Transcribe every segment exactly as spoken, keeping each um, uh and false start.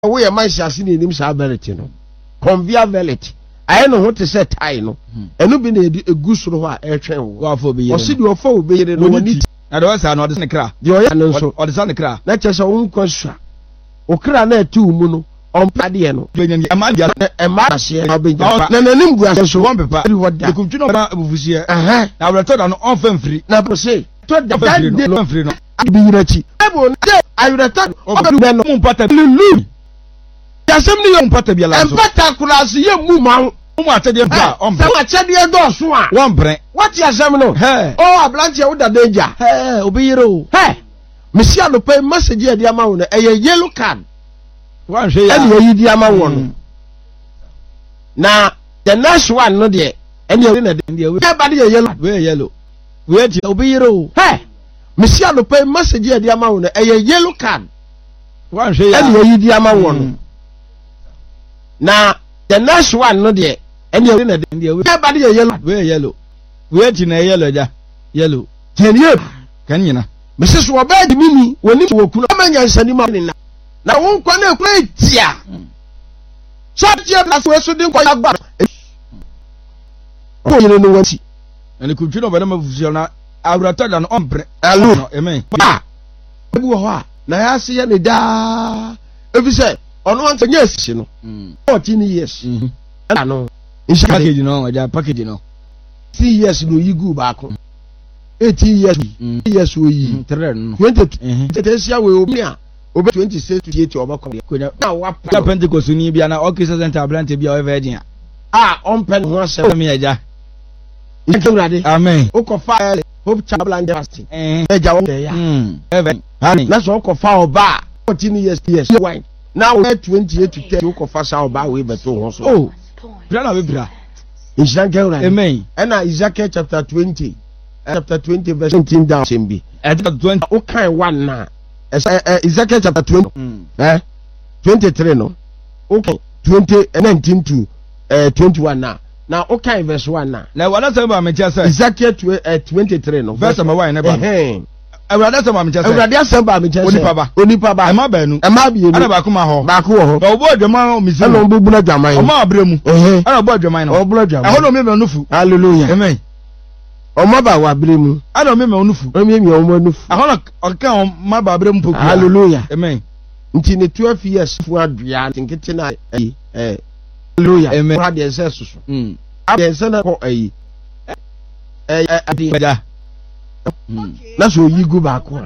we a man shasi ni nim sa bellet no conveyor belt aye no ho te se tie no enu bi na egu soro ho a e twen wo afọ be yire o si de ofo wo be yire no woni na de wasa na ode se kra de o ya no so ode se ne kra na chese wo nkosua o kra na atu mu no on pade no benyan e ma dia e ma hye na be ja na nanim gu ase so won pepa de kumtu no ba abufusie eh na wreto da no on famfiri na pro say to da famfiri no famfiri no bi yire chi ebo na ayureta oberu be no mpata lulu yasem ni yo mpata bi ala so mpata kurase ye mu ma mu atede pa on se wa chede do so a won bre what yasem no he o ablanche wo da danger he obi yire o he mesia no pay message e dia ma wo no e yellow card wan hwe ya e yi dia ma wo no na the next one no de e ne na de we ba de yellow we yellow we ti obi yire o he mesia no pay message e dia ma wo no e yellow card wan hwe ya e ne yi dia ma wo no na the next one no de e ne na de we ba de yellow we yellow we ti na yellow ja yellow tenie kan nyina Missus Wabed Mini, when it will come and send him now won't come a great tia. Such a last person didn't quite have back. Oh, you know what? And the culture of them of Ziona, I would have told an ombre. Alone, amen. Ah, now I see any da. If you say, on one thing, yes, you know, fourteen years. I know. In package, you know, I package, you know. Three years, no, you go back home. Eighteen years, years we twenty. Tetesia we obia obe twenty six to eighty oba come. Na wa Pentecost ni bia na okay center blante bia o virgin. Ah, on pen ho asem me aja. Ikewrade. Amen. Okofa hope chaplain fasting. Eh. Eja wo ya. Mm. Even. Honey. Na so okofa oba fourteen years years. Why? Now we twenty-eight to thirty okofa sa oba we beto ho so. Oh. Bra na we bra. Ikewrade. Amen. And Ezekiel chapter twenty. Chapter twenty verse seventeen down sembi chapter twenty o kan one na Ezekiel chapter twenty eh twenty-three no okay twenty nineteen to uh, twenty-one na na o kan verse one na na wala say ba me chia say Ezekiel twenty-three no verse number one na ba eh Ewurade say ba me chia say Ewurade say ba me chia say onipa ba onipa ba e ma ba nu e ma bi enu ana ba kuma ho ba ko ho ba obo adwaman o misi ana obo buna adwaman o ma abremu eh ana obo adwaman no obo adwaman e ho no me me onufu hallelujah amen ọmọ bá wà bere mu ana me me onufu o me me ọmọ onufu ahona oka o ma ba bere mu poku hallelujah amen nti ne twelve years fu adua nkete na eh eh hallelujah amen ra de se susu mm de se na ko eh eh ade ja na so yi gu ba ko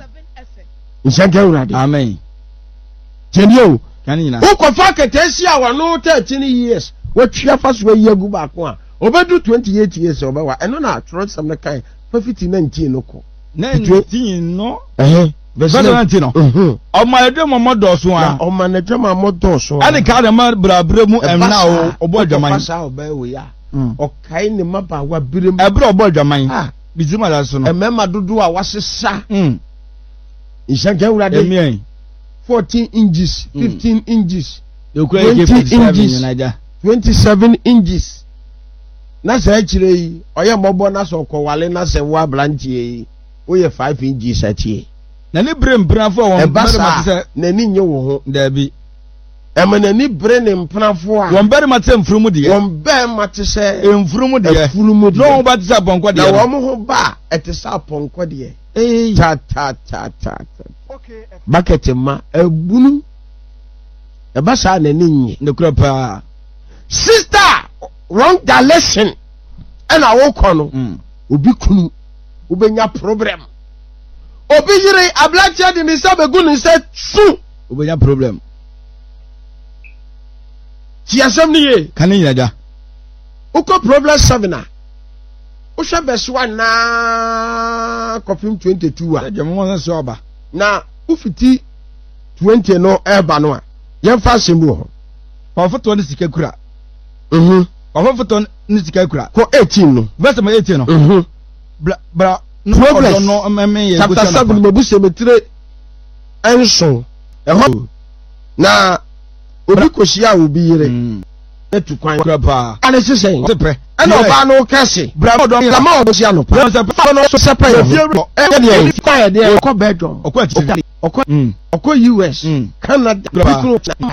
nsanke urade amen teni o kan nyina o ko fa ketesi a wano thirteen years wa twia fa so yi gu ba ko a obedu twenty-eight years obewa eno na atro sam na kai fifty nineteen no ko nineteen no eh verse nineteen no mhm o ma edo mo modo so a o ma na dwama modo so ani ka na ma brabre mu emna o obo adwaman pasa oba we ya o kai ne maba wa birem ebra obo adwaman ah bizima la so no emema dodo a wasesa mm isanke urade emien fourteen inches fifteen inches twenty inches twenty-seven inches na sa chire yi oye mobo na so kwale na se wa branchie yi o ye five inches atie na ni bre mpranfo won bere mate na ni nye wo ho da bi e ma na ni bre ne mpranfo a won bere mate mfurumu de won be mate se mfurumu de mfurumu de no ba tisa ponko de na wo mo ho ba etisa ponko de eh ta ta ta ta okay bucket ma ebunu e ba sa na ni nye ne kura pa sister wrong direction and I walk on obi kunu obenya problem obi yire ablacha de ni sabe gunu se su obenya problem ti asem ni ye kan ni yaja uko problem seven a o hwe beswa na kofim twenty-two a jamo mo so oba na ufiti twenty no eba no a yen fa sembu ho pa foto ni sika kura mhm Ofa foto ni sika kura ko eighteen no verse ma eighteen no mhm bra bra no no me ye chapter seven me bu semetre enso eho na obi kosia obi yire etu kwan kura pa ane sisen se pre e no ba no kase bra do la ma obo sia no pa no se pa yo e de e kwa e de ko bedroom okwa ti ọkọ ọkọ U S Canada